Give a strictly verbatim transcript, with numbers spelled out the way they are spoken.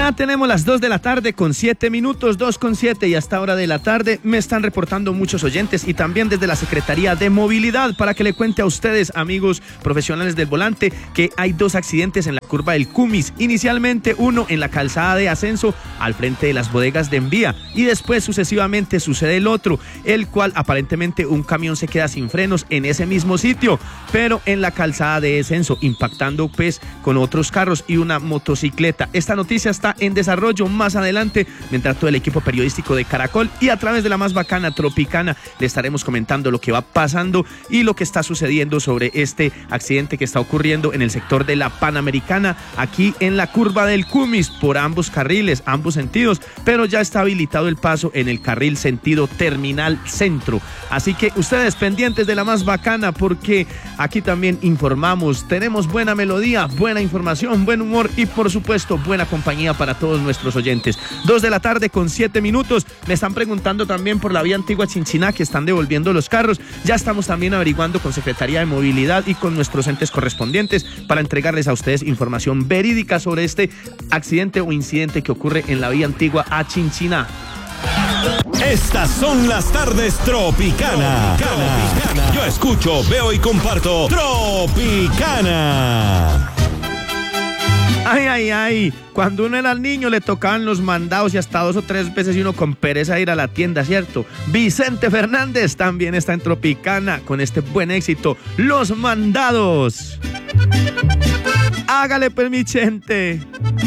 Ya tenemos las dos de la tarde con siete minutos, dos con siete, y a esta hora de la tarde me están reportando muchos oyentes y también desde la Secretaría de Movilidad para que le cuente a ustedes, amigos profesionales del volante, que hay dos accidentes en la curva del Cumis. Inicialmente uno en la calzada de ascenso al frente de las bodegas de Envía y después sucesivamente sucede el otro, el cual aparentemente un camión se queda sin frenos en ese mismo sitio, pero en la calzada de descenso, impactando pues con otros carros y una motocicleta. Esta noticia está en desarrollo. Más adelante, mientras todo el equipo periodístico de Caracol y a través de la más bacana Tropicana le estaremos comentando lo que va pasando y lo que está sucediendo sobre este accidente que está ocurriendo en el sector de la Panamericana, aquí en la curva del Cumis, por ambos carriles, ambos sentidos, pero ya está habilitado el paso en el carril sentido Terminal Centro. Así que ustedes pendientes de la más bacana, porque aquí también informamos, tenemos buena melodía, buena información, buen humor y por supuesto buena compañía para todos nuestros oyentes. Dos de la tarde con siete minutos. Me están preguntando también por la vía antigua Chinchiná, que están devolviendo los carros. Ya estamos también averiguando con Secretaría de Movilidad y con nuestros entes correspondientes para entregarles a ustedes información verídica sobre este accidente o incidente que ocurre en la vía antigua a Chinchiná. Estas son las tardes Tropicana. Tropicana. Yo escucho, veo y comparto Tropicana. Ay, ay, ay, cuando uno era niño le tocaban los mandados y hasta dos o tres veces y uno con pereza de ir a la tienda, ¿cierto? Vicente Fernández también está en Tropicana con este buen éxito, Los Mandados. Hágale pues, mi gente.